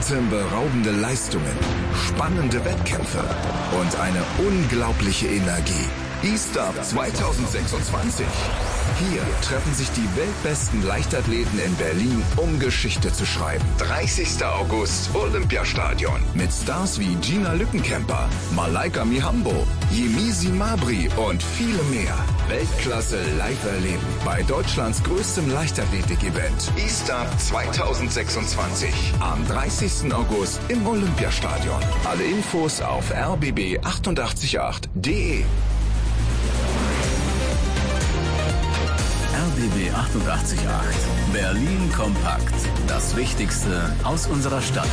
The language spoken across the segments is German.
atemberaubende Leistungen, spannende Wettkämpfe und eine unglaubliche Energie. E-Stop 2026. Hier treffen sich die weltbesten Leichtathleten in Berlin, um Geschichte zu schreiben. 30. August, Olympiastadion. Mit Stars wie Gina Lückenkämper, Malaika Mihambo, Yemisi Mabry und viele mehr. Weltklasse live erleben bei Deutschlands größtem Leichtathletik-Event. E-Stop 2026. Am 30. August im Olympiastadion. Alle Infos auf rbb888.de. RBB 88.8. Berlin kompakt. Das Wichtigste aus unserer Stadt.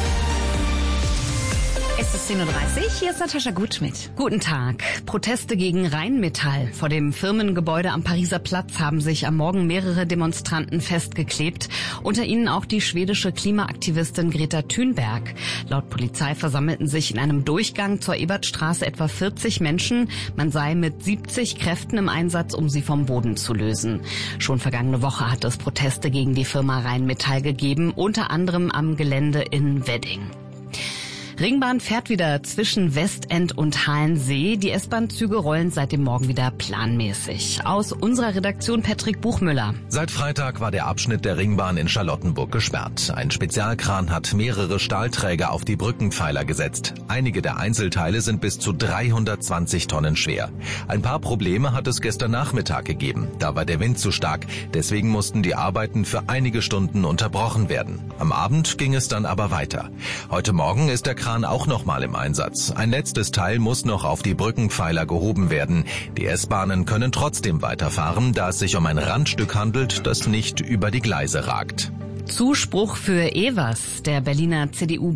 Es ist 10:30 Uhr, hier ist Natascha Gutschmidt. Guten Tag. Proteste gegen Rheinmetall. Vor dem Firmengebäude am Pariser Platz haben sich am Morgen mehrere Demonstranten festgeklebt. Unter ihnen auch die schwedische Klimaaktivistin Greta Thunberg. Laut Polizei versammelten sich in einem Durchgang zur Ebertstraße etwa 40 Menschen. Man sei mit 70 Kräften im Einsatz, um sie vom Boden zu lösen. Schon vergangene Woche hat es Proteste gegen die Firma Rheinmetall gegeben, unter anderem am Gelände in Wedding. Ringbahn fährt wieder zwischen Westend und Halensee. Die S-Bahn-Züge rollen seit dem Morgen wieder planmäßig. Aus unserer Redaktion Patrick Buchmüller. Seit Freitag war der Abschnitt der Ringbahn in Charlottenburg gesperrt. Ein Spezialkran hat mehrere Stahlträger auf die Brückenpfeiler gesetzt. Einige der Einzelteile sind bis zu 320 Tonnen schwer. Ein paar Probleme hat es gestern Nachmittag gegeben. Da war der Wind zu stark. Deswegen mussten die Arbeiten für einige Stunden unterbrochen werden. Am Abend ging es dann aber weiter. Heute Morgen ist der Kran auch nochmal im Einsatz. Ein letztes Teil muss noch auf die Brückenpfeiler gehoben werden. Die S-Bahnen können trotzdem weiterfahren, da es sich um ein Randstück handelt, das nicht über die Gleise ragt. Zuspruch für Evers. Der Berliner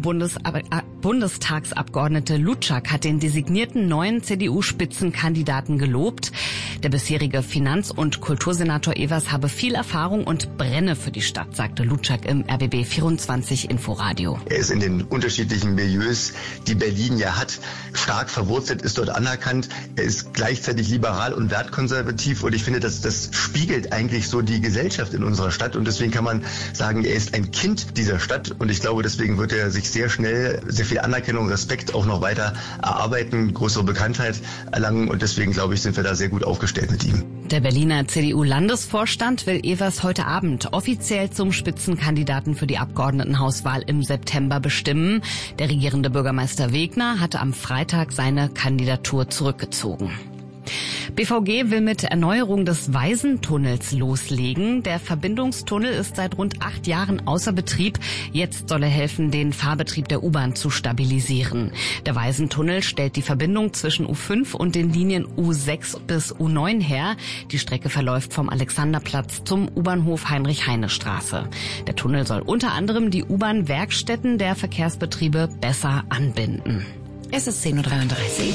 CDU-Bundestagsabgeordnete Lutschak hat den designierten neuen CDU-Spitzenkandidaten gelobt. Der bisherige Finanz- und Kultursenator Evers habe viel Erfahrung und brenne für die Stadt, sagte Lutschak im RBB 24 Inforadio. Er ist in den unterschiedlichen Milieus, die Berlin ja hat, stark verwurzelt, ist dort anerkannt. Er ist gleichzeitig liberal und wertkonservativ und ich finde, das spiegelt eigentlich so die Gesellschaft in unserer Stadt und deswegen kann man sagen, er ist ein Kind dieser Stadt und ich glaube, deswegen wird er sich sehr schnell sehr viel Anerkennung, Respekt auch noch weiter erarbeiten, größere Bekanntheit erlangen und deswegen, glaube ich, sind wir da sehr gut aufgestellt mit ihm. Der Berliner CDU-Landesvorstand will Evers heute Abend offiziell zum Spitzenkandidaten für die Abgeordnetenhauswahl im September bestimmen. Der regierende Bürgermeister Wegner hatte am Freitag seine Kandidatur zurückgezogen. BVG will mit Erneuerung des Waisentunnels loslegen. Der Verbindungstunnel ist seit rund 8 Jahren außer Betrieb. Jetzt soll er helfen, den Fahrbetrieb der U-Bahn zu stabilisieren. Der Waisentunnel stellt die Verbindung zwischen U5 und den Linien U6 bis U9 her. Die Strecke verläuft vom Alexanderplatz zum U-Bahnhof Heinrich-Heine-Straße. Der Tunnel soll unter anderem die U-Bahn-Werkstätten der Verkehrsbetriebe besser anbinden. Es ist 10:33 Uhr.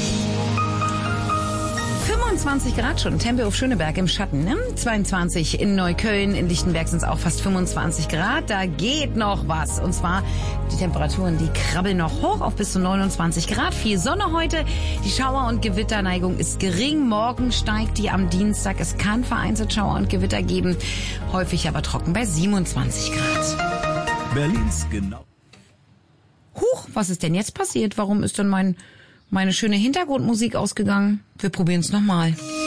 25 Grad schon, Tempelhof Schöneberg im Schatten, ne? 22 in Neukölln, in Lichtenberg sind es auch fast 25 Grad. Da geht noch was. Und zwar die Temperaturen, die krabbeln noch hoch auf bis zu 29 Grad. Viel Sonne heute. Die Schauer- und Gewitterneigung ist gering. Morgen steigt die am Dienstag. Es kann vereinzelt Schauer und Gewitter geben. Häufig aber trocken bei 27 Grad. Berlins genau. Huch, was ist denn jetzt passiert? Warum ist denn meine schöne Hintergrundmusik ausgegangen? Wir probieren es nochmal.